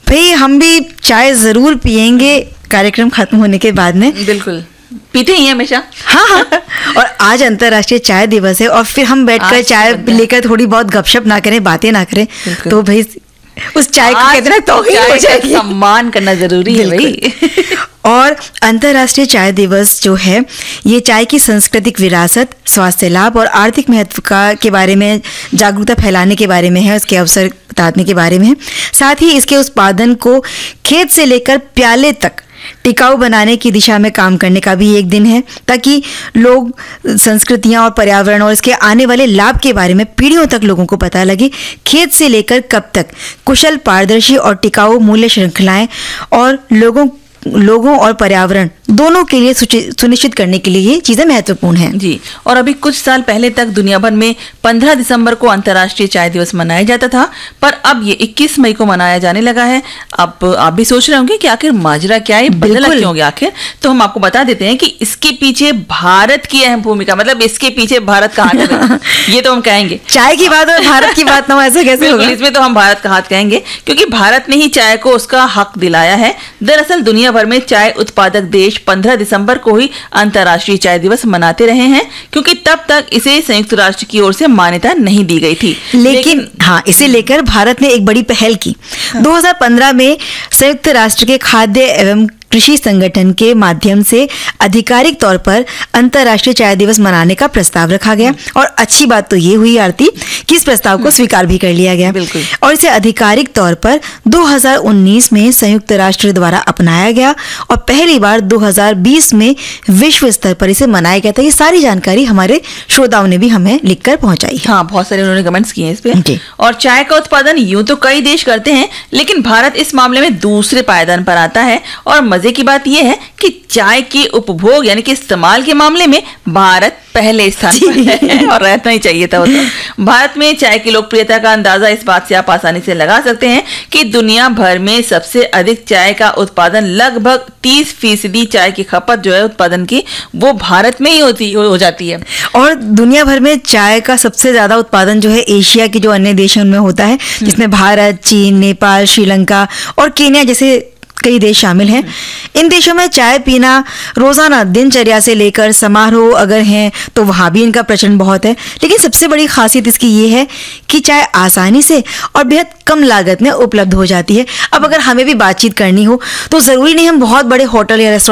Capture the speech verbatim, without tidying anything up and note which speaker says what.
Speaker 1: भाई हम भी चाय जरूर पियेंगे कार्यक्रम खत्म होने के बाद में।
Speaker 2: बिल्कुल, पीते ही हमेशा।
Speaker 1: हाँ हाँ। और आज अंतर्राष्ट्रीय चाय दिवस है और फिर हम बैठकर चाय लेकर थोड़ी बहुत गपशप ना करें, बातें ना करें, तो भाई उस चाय को कितना तो हो जाएगी।
Speaker 2: सम्मान करना जरूरी है भाई।
Speaker 1: और अंतर्राष्ट्रीय चाय दिवस जो है ये चाय की सांस्कृतिक विरासत, स्वास्थ्य लाभ और आर्थिक महत्व का के बारे में जागरूकता फैलाने के बारे में है, उसके अवसर बताने के बारे में है। साथ ही इसके उत्पादन को खेत से लेकर प्याले तक टिकाऊ बनाने की दिशा में काम करने का भी एक दिन है, ताकि लोग संस्कृतियां और पर्यावरण और इसके आने वाले लाभ के बारे में पीढ़ियों तक लोगों को पता लगे। खेत से लेकर कब तक कुशल, पारदर्शी और टिकाऊ मूल्य श्रृंखलाएं और लोगों लोगों और पर्यावरण दोनों के लिए सुनिश्चित करने के लिए ये चीजें महत्वपूर्ण हैं।
Speaker 2: जी, और अभी कुछ साल पहले तक दुनिया भर में पंद्रह दिसंबर को अंतर्राष्ट्रीय चाय दिवस मनाया जाता था, पर अब ये इक्कीस मई को मनाया जाने लगा है। अब आप भी सोच रहे होंगे कि आखिर माजरा क्या है, बदला क्यों गया आखिर, तो हम आपको बता देते हैं कि इसके पीछे भारत की अहम भूमिका, मतलब इसके पीछे भारत का हाथ है। ये तो हम कहेंगे,
Speaker 1: चाय की बात और भारत की बात ना ऐसे कैसे होगा?
Speaker 2: इसमें तो हम भारत का हाथ कहेंगे, क्योंकि भारत ने ही चाय को उसका हक दिलाया है। दरअसल दुनिया भर में चाय उत्पादक देश पंद्रह दिसंबर को ही अंतर्राष्ट्रीय चाय दिवस मनाते रहे हैं, क्योंकि तब तक इसे संयुक्त राष्ट्र की ओर से मान्यता नहीं दी गई थी।
Speaker 1: लेकिन, लेकिन हाँ, इसे लेकर भारत ने एक बड़ी पहल की। हाँ। दो हज़ार पंद्रह में संयुक्त राष्ट्र के खाद्य एवं कृषि संगठन के माध्यम से आधिकारिक तौर पर अंतर्राष्ट्रीय चाय दिवस मनाने का प्रस्ताव रखा गया, और अच्छी बात तो ये हुई आरती कि इस प्रस्ताव को स्वीकार भी कर लिया गया और इसे आधिकारिक तौर पर दो हज़ार उन्नीस में संयुक्त राष्ट्र द्वारा अपनाया गया और पहली बार दो हज़ार बीस में विश्व स्तर पर इसे मनाया गया था। ये सारी जानकारी हमारे श्रोताओं ने भी हमें लिखकर पहुंचाई।
Speaker 2: हाँ, बहुत सारे उन्होंने कमेंट्स किए इस पे। और चाय का उत्पादन यूं तो कई देश करते हैं, लेकिन भारत इस मामले में दूसरे पायदान पर आता है। और मजे की बात यह है कि चाय के उपभोग यानी कि इस्तेमाल के मामले में भारत पहले स्थान पर है, और रहना ही चाहिए था वो तो। भारत में चाय की लोकप्रियता का अंदाजा इस बात से आप आसानी से लगा सकते हैं कि दुनिया भर में सबसे अधिक चाय का उत्पादन, लगभग तीस फीसदी चाय की खपत जो है उत्पादन की, वो भारत में ही होती हो जाती है।
Speaker 1: और दुनिया भर में चाय का सबसे ज्यादा उत्पादन जो है एशिया के जो अन्य देशों में होता है, जिसमें भारत, चीन, नेपाल, श्रीलंका और केन्या जैसे कई देश शामिल हैं। इन देशों में चाय पीना रोजाना दिनचर्या से लेकर समारोह अगर हैं तो वहाँ भी इनका प्रचलन बहुत है। लेकिन सबसे बड़ी खासियत इसकी ये है कि चाय आसानी से और बेहद कम लागत में उपलब्ध हो जाती है। अब अगर हमें भी बातचीत करनी हो तो ज़रूरी नहीं हम बहुत बड़े होटल या रेस्टोरेंट